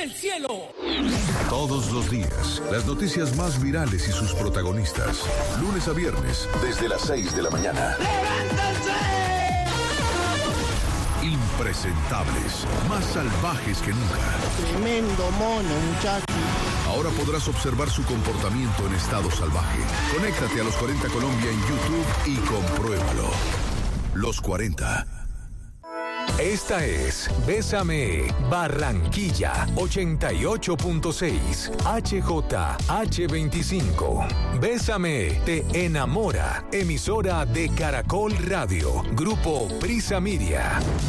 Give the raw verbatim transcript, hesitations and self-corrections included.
del cielo. Todos los días, las noticias más virales y sus protagonistas. Lunes a viernes, desde las seis de la mañana. ¡Levántense! Impresentables, más salvajes que nunca. Tremendo mono, muchacho. Ahora podrás observar su comportamiento en estado salvaje. Conéctate a Los cuarenta Colombia en YouTube y compruébalo. Los cuarenta. Esta es Bésame Barranquilla ochenta y ocho punto seis H J H veinticinco. Bésame te enamora. Emisora de Caracol Radio. Grupo Prisa Media.